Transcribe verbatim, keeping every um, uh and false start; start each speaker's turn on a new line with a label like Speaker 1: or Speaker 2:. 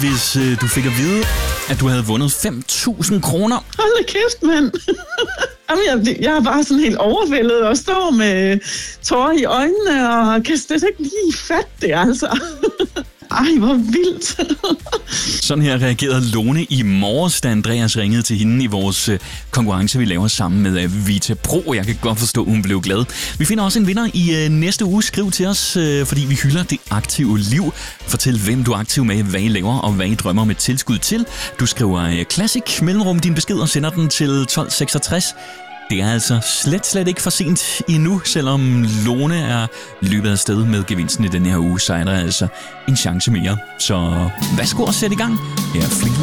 Speaker 1: hvis øh, du fik at vide, at du havde vundet fem tusind kroner.
Speaker 2: Hold da kæft, mand. Jamen, jeg, jeg er bare sådan helt overvældet og står med tårer i øjnene og kan slet ikke lige fatte det, altså. Ej, hvor vildt.
Speaker 1: Sådan her reagerede Lone i morges, da Andreas ringede til hende i vores øh, konkurrence, vi laver sammen med øh, Vita Pro. Jeg kan godt forstå, at hun blev glad. Vi finder også en vinder i øh, næste uge. Skriv til os, øh, fordi vi hylder det aktive liv. Fortæl, hvem du er aktiv med, hvad I laver og hvad I drømmer med tilskud til. Du skriver øh, Classic, mellemrum din besked og sender den til tolv seksogtres. Det er altså slet, slet ikke for sent endnu, selvom Lone er løbet af sted med gevinsten i den her uge, så er der altså en chance mere. Så værsgo og sæt i gang. Her er Fleetwood